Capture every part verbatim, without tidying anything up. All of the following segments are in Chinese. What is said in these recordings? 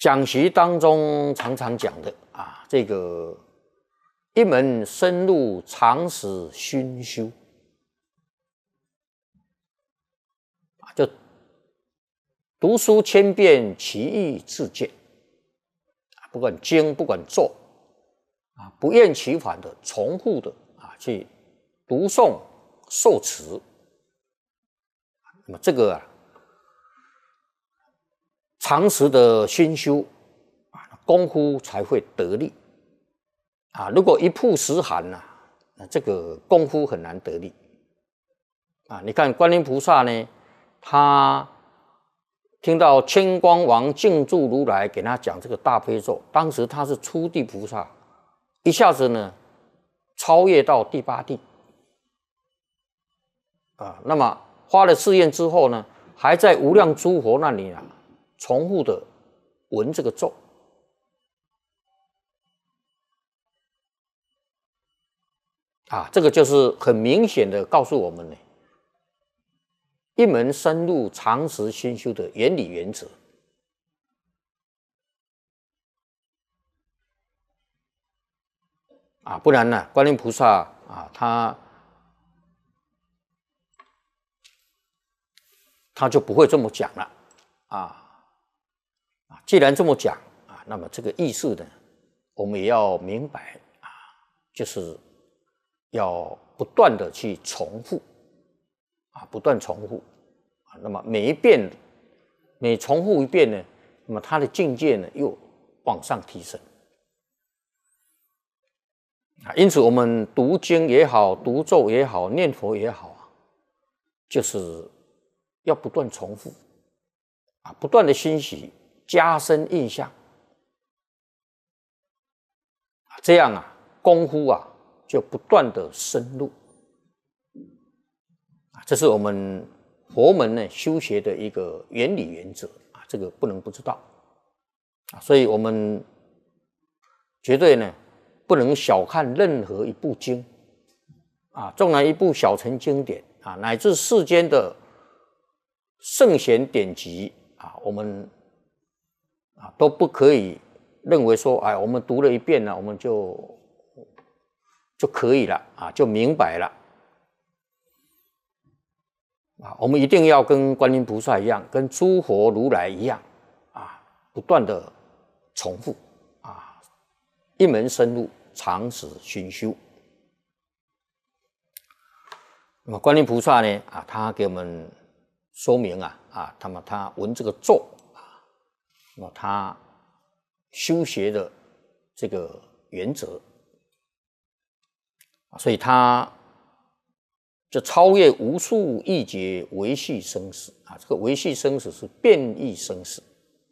讲习当中常常讲的啊，这个一门深入，常识熏修啊，就读书千遍，其义自见啊，不管经，不管咒啊，不厌其烦的重复的啊去读诵受持，那么这个啊。常识的熏修啊，功夫才会得力啊。如果一曝十寒呐、啊，那这个功夫很难得力啊。你看观音菩萨呢，他听到千光王净住如来给他讲这个大悲咒，当时他是初地菩萨，一下子呢超越到第八地啊。那么发了誓愿之后呢，还在无量诸佛那里啊。重复的闻这个咒啊，这个就是很明显的告诉我们呢，一门深入常识熏修的原理原则啊，不然呢，观音菩萨啊，他他就不会这么讲了啊。既然这么讲啊，那么这个意思呢，我们也要明白啊，就是要不断的去重复啊，不断重复啊。那么每一遍，每重复一遍呢，那么他的境界呢又往上提升啊。因此，我们读经也好，读咒也好，念佛也好啊，就是要不断重复啊，不断的欣喜。加深印象，这样啊，功夫啊就不断的深入啊，这是我们佛门呢修学的一个原理原则啊，这个不能不知道啊，所以我们绝对呢不能小看任何一部经啊，纵然一部小乘经典啊，乃至世间的圣贤典籍啊，我们。啊，都不可以认为说，哎，我们读了一遍呢，我们就就可以了啊，就明白了啊。我们一定要跟观音菩萨一样，跟诸佛如来一样啊，不断的重复啊，一门深入，常识熏修。那么观音菩萨呢，啊，他给我们说明啊，啊，他们他闻这个咒。那么他修学的这个原则，所以他就超越无数亿劫维系生死啊！这个维系生死是变异生死。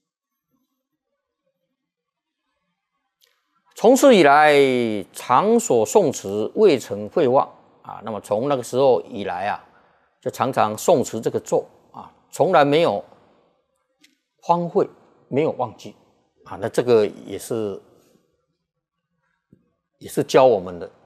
从此以来，常所诵持，未曾废忘啊。那么从那个时候以来啊，就常常诵持这个咒啊，从来没有荒废。没有忘记啊，那这个也是也是教我们的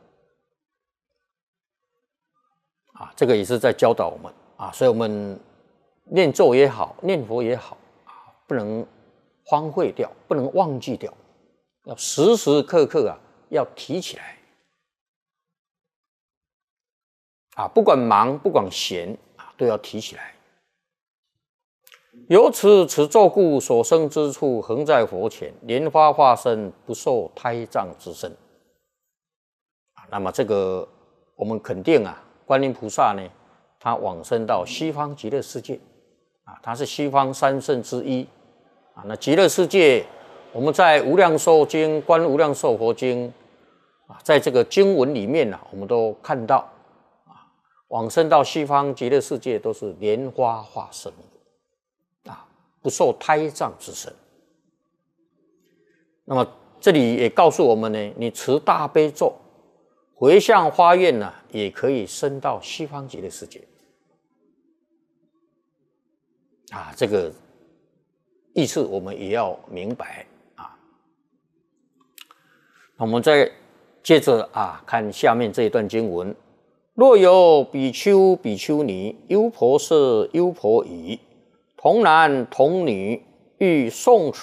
啊，这个也是在教导我们啊，所以我们念咒也好，念佛也好啊，不能荒废掉，不能忘记掉，要时时刻刻啊要提起来啊，不管忙不管闲啊，都要提起来。由此此咒故，所生之处，恒在佛前，莲花化身，不受胎藏之身。那么这个我们肯定啊，观音菩萨呢，他往生到西方极乐世界啊，他是西方三圣之一啊。那极乐世界，我们在《无量寿经》《观无量寿佛经》啊，在这个经文里面呢、啊，我们都看到啊，往生到西方极乐世界都是莲花化身。不受胎藏之身。那么这里也告诉我们呢，你持大悲咒，回向发愿呢，也可以升到西方极乐世界。啊，这个意思我们也要明白啊。我们再接着啊，看下面这一段经文：若有比丘、比丘尼、优婆塞、优婆夷。童男童女欲诵